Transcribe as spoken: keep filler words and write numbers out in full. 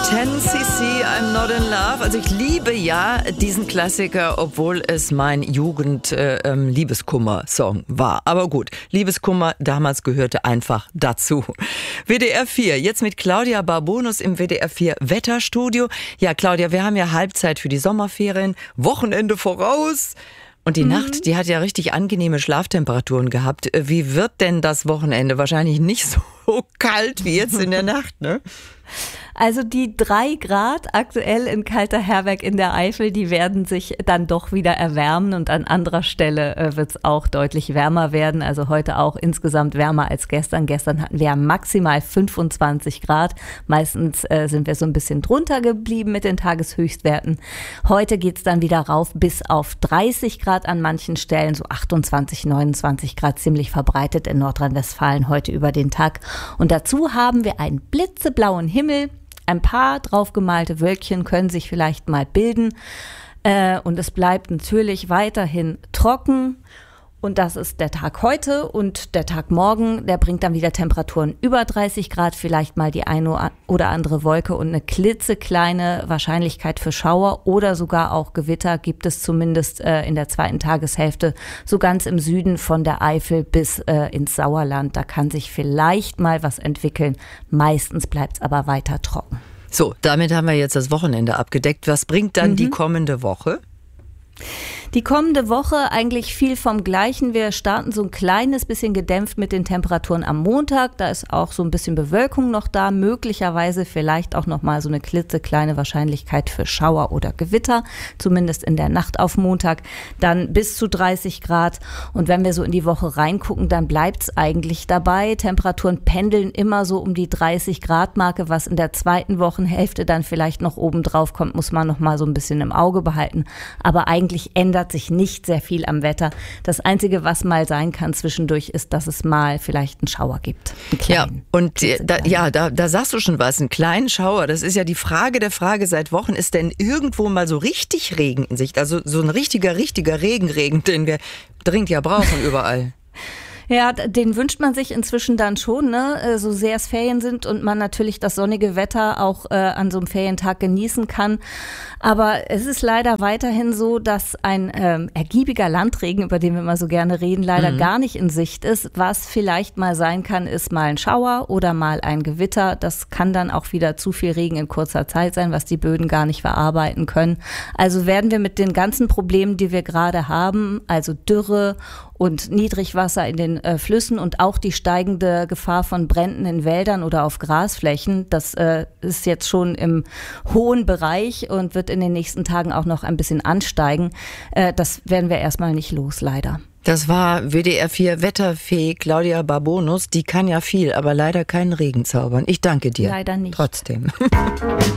ten C C, I'm Not in Love. Also ich liebe ja diesen Klassiker, obwohl es mein Jugend-Liebeskummer-Song äh, ähm, war. Aber gut, Liebeskummer damals gehörte einfach dazu. W D R vier, jetzt mit Claudia Barbonus im W D R vier Wetterstudio. Ja, Claudia, wir haben ja Halbzeit für die Sommerferien, Wochenende voraus. Und die mhm. Nacht, die hat ja richtig angenehme Schlaftemperaturen gehabt. Wie wird denn das Wochenende? Wahrscheinlich nicht so kalt wie jetzt in der Nacht, ne? Also die drei Grad aktuell in Kalterherberg in der Eifel, die werden sich dann doch wieder erwärmen und an anderer Stelle äh, wird es auch deutlich wärmer werden. Also heute auch insgesamt wärmer als gestern. Gestern hatten wir ja maximal fünfundzwanzig Grad. Meistens äh, sind wir so ein bisschen drunter geblieben mit den Tageshöchstwerten. Heute geht's dann wieder rauf bis auf dreißig Grad an manchen Stellen, so achtundzwanzig, neunundzwanzig Grad, ziemlich verbreitet in Nordrhein-Westfalen heute über den Tag. Und dazu haben wir einen blitzeblauen Himmel. Ein paar draufgemalte Wölkchen können sich vielleicht mal bilden äh, und es bleibt natürlich weiterhin trocken. Und das ist der Tag heute und der Tag morgen, der bringt dann wieder Temperaturen über dreißig Grad, vielleicht mal die eine oder andere Wolke und eine klitzekleine Wahrscheinlichkeit für Schauer oder sogar auch Gewitter gibt es zumindest äh, in der zweiten Tageshälfte, so ganz im Süden von der Eifel bis äh, ins Sauerland. Da kann sich vielleicht mal was entwickeln, meistens bleibt es aber weiter trocken. So, damit haben wir jetzt das Wochenende abgedeckt. Was bringt dann mhm. die kommende Woche? Die kommende Woche eigentlich viel vom Gleichen. Wir starten so ein kleines bisschen gedämpft mit den Temperaturen am Montag. Da ist auch so ein bisschen Bewölkung noch da. Möglicherweise vielleicht auch noch mal so eine klitzekleine Wahrscheinlichkeit für Schauer oder Gewitter. Zumindest in der Nacht auf Montag. Dann bis zu dreißig Grad. Und wenn wir so in die Woche reingucken, dann bleibt es eigentlich dabei. Temperaturen pendeln immer so um die dreißig Grad Marke. Was in der zweiten Wochenhälfte dann vielleicht noch oben drauf kommt, muss man noch mal so ein bisschen im Auge behalten. Aber eigentlich ändert sich nicht sehr viel am Wetter. Das Einzige, was mal sein kann zwischendurch, ist, dass es mal vielleicht einen Schauer gibt. Einen kleinen, ja, und da, ja, da, da sagst du schon was, einen kleinen Schauer. Das ist ja die Frage der Frage seit Wochen. Ist denn irgendwo mal so richtig Regen in Sicht? Also so ein richtiger, richtiger Regenregen, den wir dringend ja brauchen überall. Ja, den wünscht man sich inzwischen dann schon, ne? So sehr es Ferien sind und man natürlich das sonnige Wetter auch äh, an so einem Ferientag genießen kann. Aber es ist leider weiterhin so, dass ein ähm, ergiebiger Landregen, über den wir immer so gerne reden, leider mhm. gar nicht in Sicht ist. Was vielleicht mal sein kann, ist mal ein Schauer oder mal ein Gewitter. Das kann dann auch wieder zu viel Regen in kurzer Zeit sein, was die Böden gar nicht verarbeiten können. Also werden wir mit den ganzen Problemen, die wir gerade haben, also Dürre und Niedrigwasser in den äh, Flüssen und auch die steigende Gefahr von Bränden in Wäldern oder auf Grasflächen, das äh, ist jetzt schon im hohen Bereich und wird in den nächsten Tagen auch noch ein bisschen ansteigen. Äh, das werden wir erstmal nicht los, leider. Das war W D R vier Wetterfee Claudia Barbonus. Die kann ja viel, aber leider keinen Regen zaubern. Ich danke dir. Leider nicht. Trotzdem.